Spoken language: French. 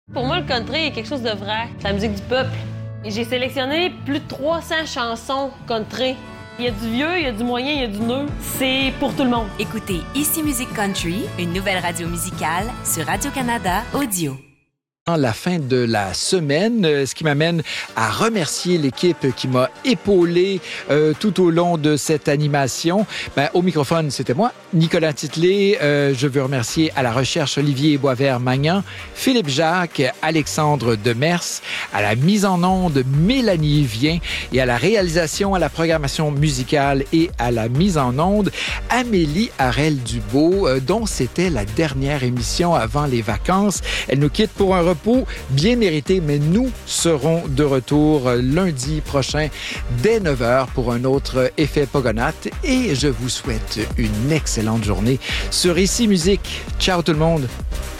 Pour moi, le country est quelque chose de vrai. C'est la musique du peuple. Et j'ai sélectionné plus de 300 chansons country. Il y a du vieux, il y a du moyen, il y a du neuf. C'est pour tout le monde. Écoutez Ici Musique Country, une nouvelle radio musicale sur Radio-Canada Audio. La fin de la semaine, ce qui m'amène à remercier l'équipe qui m'a épaulé tout au long de cette animation. Au microphone, c'était moi, Nicolas Titley. Je veux remercier à la recherche Olivier Boisvert-Magnan, Philippe Jacques, Alexandre Demers, à la mise en onde Mélanie Vien et à la réalisation, à la programmation musicale et à la mise en onde Amélie Harel-Dubois, dont c'était la dernière émission avant les vacances. Elle nous quitte pour un repos bien mérité, mais nous serons de retour lundi prochain dès 9h pour un autre Effet Pogonates et je vous souhaite une excellente journée sur Ici Musique. Ciao tout le monde!